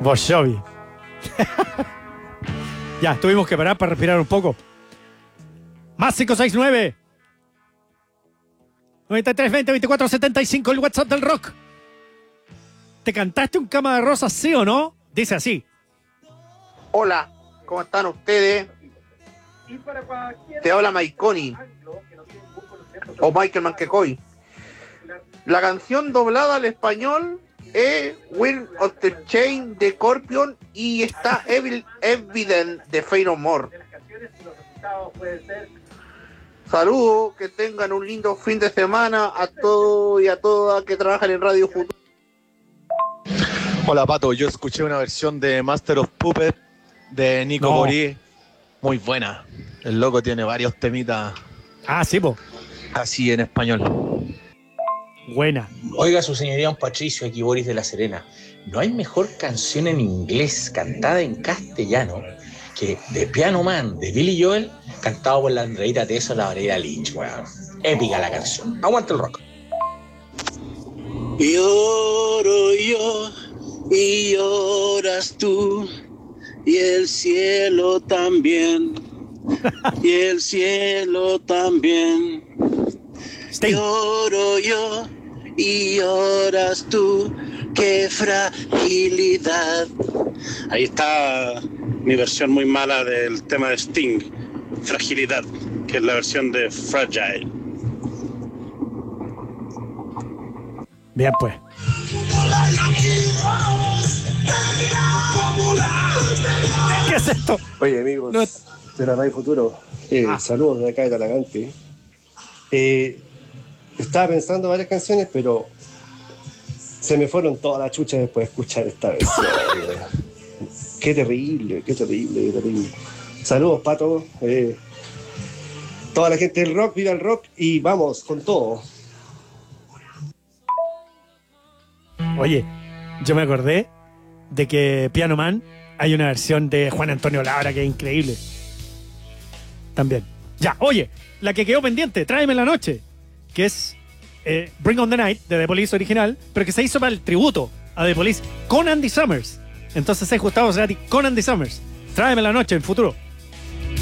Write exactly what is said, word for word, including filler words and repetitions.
Bon Jovi. Ya, tuvimos que parar para respirar un poco. Más cinco seis nueve noventa y tres veinte veinticuatro setenta y cinco, el WhatsApp del rock. ¿Te cantaste un Cama de Rosas, sí o no? Dice así. Hola, ¿cómo están ustedes? Te habla Maiconi o Michael Manquecoy. La canción doblada al español es Will of the Chain de Scorpion y está Evil Evident de Fade No More. Saludos, que tengan un lindo fin de semana a todos y a todas que trabajan en Radio Futuro. Hola Pato, yo escuché una versión de Master of Puppets de Nico No. Morí, muy buena. El loco tiene varios temitas. Ah, sí, po. Así en español. Buena. Oiga, su señoría, un Patricio, aquí Boris de La Serena. No hay mejor canción en inglés cantada en castellano que The Piano Man de Billy Joel, cantado por la Andreita Teso y la Valeria Lynch, weón. Épica la canción. Aguanta el rock. Lloro yo y lloras tú, y el cielo también, y el cielo también. Sting. Lloro yo y lloras tú, qué fragilidad. Ahí está mi versión muy mala del tema de Sting, Fragilidad, que es la versión de Fragile. Bien, pues. ¿Qué es esto? Oye, amigos No. de la Radio Futuro, eh, Ah. saludos de acá de Talagante. Eh, estaba pensando varias canciones, pero se me fueron todas las chuchas después de escuchar esta versión. Qué terrible, qué terrible, qué terrible. Saludos, Pato. Eh, toda la gente del rock, viva el rock y vamos con todo. Oye, yo me acordé de que Piano Man hay una versión de Juan Antonio Labra que es increíble. También. Ya, oye, la que quedó pendiente, Tráeme la Noche, que es eh, Bring on the Night de The Police original, pero que se hizo para el tributo a The Police con Andy Summers. Entonces es Gustavo Cerati con Andy Summers. Tráeme la Noche en futuro.